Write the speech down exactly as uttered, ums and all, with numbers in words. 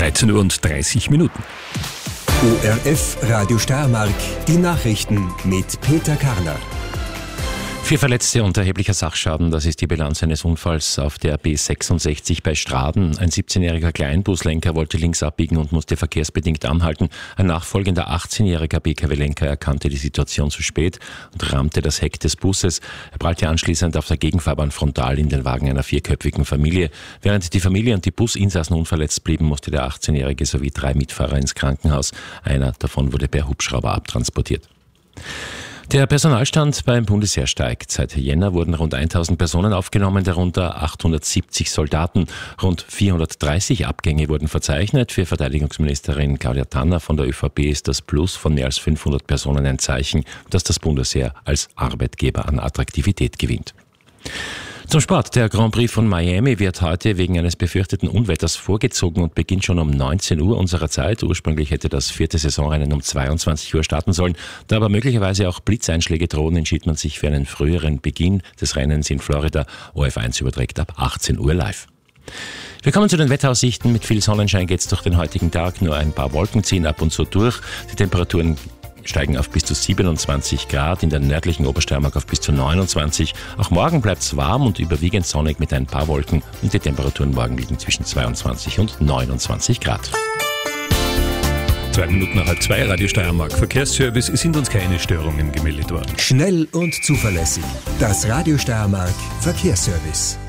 dreizehn Uhr und dreißig Minuten. O R F Radio Steiermark, die Nachrichten mit Peter Karner. Vier Verletzte und erheblicher Sachschaden, das ist die Bilanz eines Unfalls auf der B sechsundsechzig bei Straden. Ein siebzehnjähriger Kleinbuslenker wollte links abbiegen und musste verkehrsbedingt anhalten. Ein nachfolgender achtzehnjähriger B K W-Lenker erkannte die Situation zu spät und rammte das Heck des Busses. Er prallte anschließend auf der Gegenfahrbahn frontal in den Wagen einer vierköpfigen Familie. Während die Familie und die Businsassen unverletzt blieben, musste der achtzehnjährige sowie drei Mitfahrer ins Krankenhaus. Einer davon wurde per Hubschrauber abtransportiert. Der Personalstand beim Bundesheer steigt. Seit Jänner wurden rund tausend Personen aufgenommen, darunter achthundertsiebzig Soldaten. Rund vierhundertdreißig Abgänge wurden verzeichnet. Für Verteidigungsministerin Claudia Tanner von der ÖVP ist das Plus von mehr als fünfhundert Personen ein Zeichen, dass das Bundesheer als Arbeitgeber an Attraktivität gewinnt. Zum Sport. Der Grand Prix von Miami wird heute wegen eines befürchteten Unwetters vorgezogen und beginnt schon um neunzehn Uhr unserer Zeit. Ursprünglich hätte das vierte Saisonrennen um zweiundzwanzig Uhr starten sollen. Da aber möglicherweise auch Blitzeinschläge drohen, entschied man sich für einen früheren Beginn des Rennens in Florida. O R F eins überträgt ab achtzehn Uhr live. Wir kommen zu den Wetteraussichten. Mit viel Sonnenschein geht es durch den heutigen Tag. Nur ein paar Wolken ziehen ab und zu durch. Die Temperaturen steigen auf bis zu siebenundzwanzig Grad, in der nördlichen Obersteiermark auf bis zu neunundzwanzig. Auch morgen bleibt es warm und überwiegend sonnig mit ein paar Wolken und die Temperaturen morgen liegen zwischen zweiundzwanzig und neunundzwanzig Grad. Zwei Minuten nach halb zwei, Radio Steiermark Verkehrsservice, es sind uns keine Störungen gemeldet worden. Schnell und zuverlässig. Das Radio Steiermark Verkehrsservice.